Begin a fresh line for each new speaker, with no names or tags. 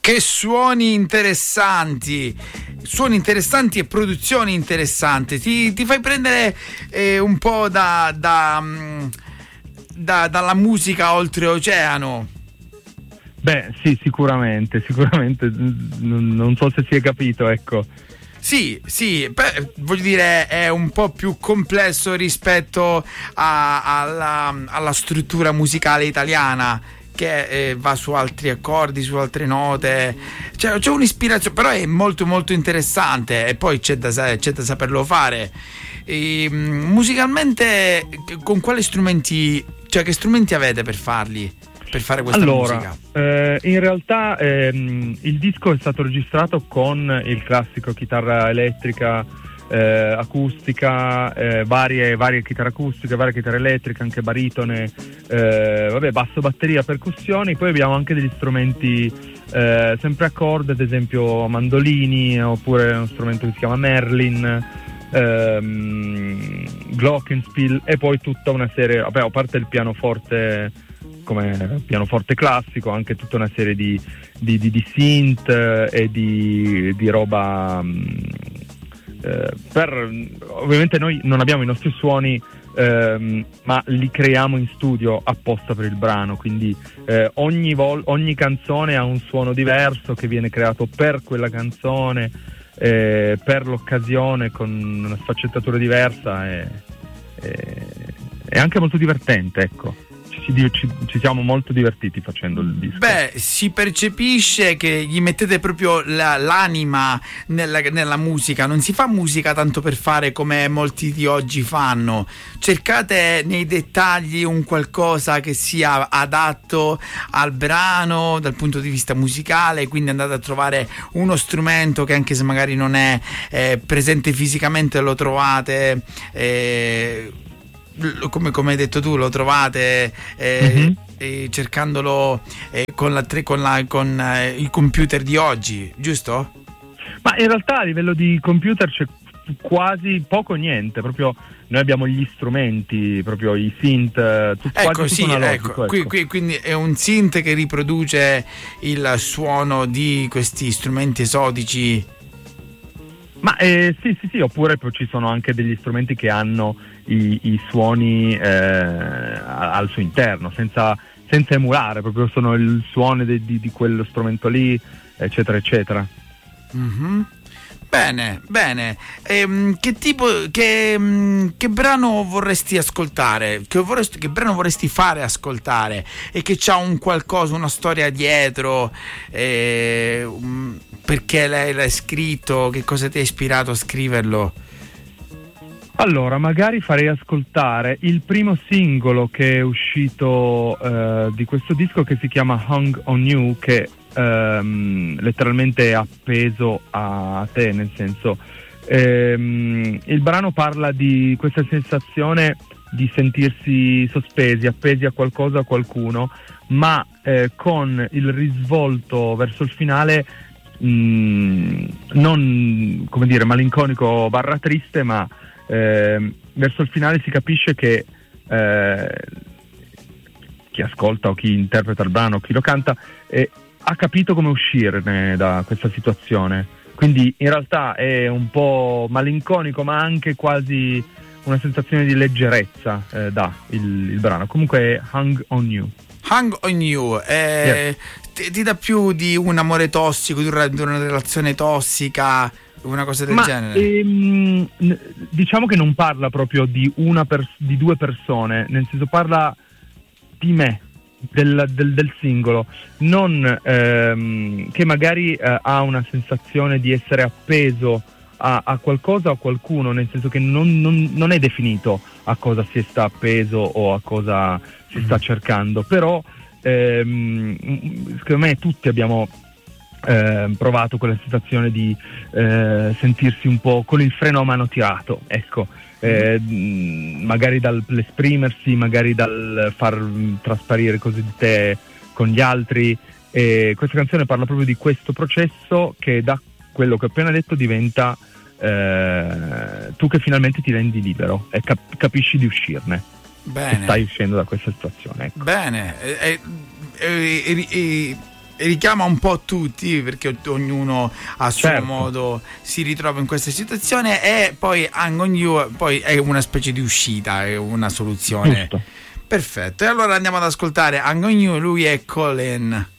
Che suoni interessanti e produzioni interessanti. Ti fai prendere un po' dalla musica oltreoceano.
Beh, sì, sicuramente, non so se si è capito, ecco.
Sì, voglio dire, è un po' più complesso rispetto alla struttura musicale italiana, che va su altri accordi, su altre note. C'è un'ispirazione, però è molto molto interessante, e poi c'è da saperlo fare. Musicalmente, con quali strumenti, cioè che strumenti avete per farli? Per fare questa musica?
In realtà il disco è stato registrato con il classico chitarra elettrica, acustica, varie chitarre acustiche, varie chitarre elettriche, anche baritone, basso, batteria, percussioni. Poi abbiamo anche degli strumenti sempre a corde, ad esempio mandolini, oppure uno strumento che si chiama Merlin, glockenspiel, e poi tutta una serie, a parte il pianoforte come pianoforte classico, anche tutta una serie di synth e di roba ovviamente noi non abbiamo i nostri suoni, ma li creiamo in studio apposta per il brano, quindi ogni canzone ha un suono diverso che viene creato per quella canzone, per l'occasione, con una sfaccettatura diversa, e anche molto divertente, ecco. Ci siamo molto divertiti facendo il disco.
Beh, si percepisce che gli mettete proprio l'anima nella musica. Non si fa musica tanto per fare come molti di oggi fanno. Cercate nei dettagli un qualcosa che sia adatto al brano dal punto di vista musicale, quindi andate a trovare uno strumento che, anche se magari non è presente fisicamente, lo trovate, come hai detto tu, lo trovate cercandolo con il computer di oggi, giusto?
Ma in realtà a livello di computer c'è quasi poco o niente, proprio noi abbiamo gli strumenti, proprio i synth, tutto analogico, ecco.
Quindi è un synth che riproduce il suono di questi strumenti esotici.
Ma sì, oppure poi ci sono anche degli strumenti che hanno i suoni al suo interno, senza emulare, proprio sono il suono di quello strumento lì, eccetera eccetera.
Mm-hmm. Bene. Che brano vorresti ascoltare? Che brano vorresti fare ascoltare e che c'ha un qualcosa, una storia dietro? Perché l'hai scritto? Che cosa ti ha ispirato a scriverlo?
Allora, magari farei ascoltare il primo singolo che è uscito di questo disco, che si chiama Hung on You, che letteralmente è appeso a te, nel senso il brano parla di questa sensazione di sentirsi sospesi, appesi a qualcosa, a qualcuno, ma con il risvolto verso il finale non, come dire, malinconico barra triste, ma verso il finale si capisce che chi ascolta o chi interpreta il brano, chi lo canta, ha capito come uscirne da questa situazione. Quindi in realtà è un po' malinconico, ma anche quasi una sensazione di leggerezza dà il brano. Comunque è Hung on You.
Hung on You, yeah. Ti dà più di un amore tossico, di una relazione tossica, una cosa del genere?
Diciamo che non parla proprio di due persone, nel senso parla di me, del singolo, non che magari ha una sensazione di essere appeso a qualcosa o a qualcuno, nel senso che non è definito a cosa si sta appeso o a cosa si sta cercando, però secondo me tutti abbiamo provato quella sensazione di sentirsi un po' con il freno a mano tirato, ecco, magari dall'esprimersi, magari dal far trasparire cose di te con gli altri, e questa canzone parla proprio di questo processo che, da quello che ho appena detto, diventa tu che finalmente ti rendi libero e capisci di uscirne. Bene. E stai uscendo da questa situazione, ecco.
Bene. richiama un po' tutti, perché ognuno a suo
Certo.
modo si ritrova in questa situazione, e poi Hang on You poi è una specie di uscita, è una soluzione.
Giusto.
Perfetto, e allora andiamo ad ascoltare Hang on You, lui è Colin.